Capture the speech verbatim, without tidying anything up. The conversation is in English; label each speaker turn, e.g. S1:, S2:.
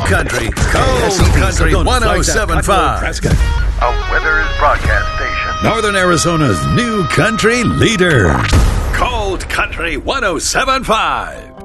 S1: Country, Cold Country one oh seven point five.
S2: A Withers broadcast station.
S1: Northern Arizona's new country leader. Cold Country one oh seven point five.